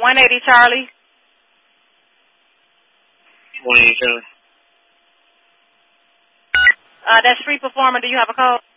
180 Charlie. 180 Charlie. That street performer, do you have a code?